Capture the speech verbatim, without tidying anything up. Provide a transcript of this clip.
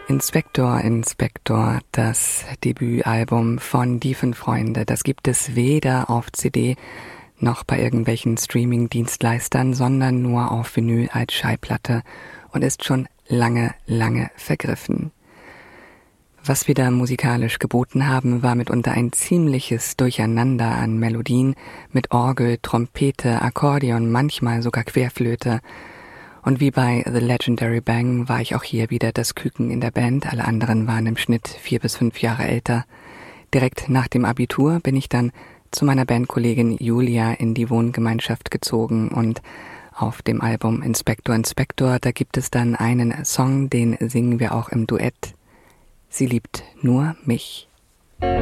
Inspektor, Inspektor, das Debütalbum von Die Fünf Freunde, das gibt es weder auf C D noch bei irgendwelchen Streaming-Dienstleistern, sondern nur auf Vinyl als Schallplatte und ist schon lange, lange vergriffen. Was wir da musikalisch geboten haben, war mitunter ein ziemliches Durcheinander an Melodien mit Orgel, Trompete, Akkordeon, manchmal sogar Querflöte. Und wie bei The Legendary Bang war ich auch hier wieder das Küken in der Band, alle anderen waren im Schnitt vier bis fünf Jahre älter. Direkt nach dem Abitur bin ich dann zu meiner Bandkollegin Julia in die Wohngemeinschaft gezogen und auf dem Album Inspektor, Inspektor, da gibt es dann einen Song, den singen wir auch im Duett. Sie liebt nur mich.